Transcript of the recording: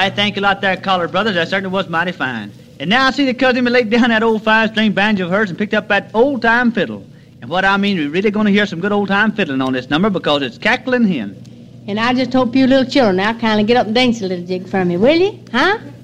I thank you a lot there, Collard Brothers. That certainly was mighty fine. And now I see that cousin me laid down that old 5-string banjo of hers and picked up that old-time fiddle. And what I mean, we're really going to hear some good old-time fiddling on this number because it's Cackling Hen. And I just hope you little children now kindly get up and dance a little jig for me, will you? Huh?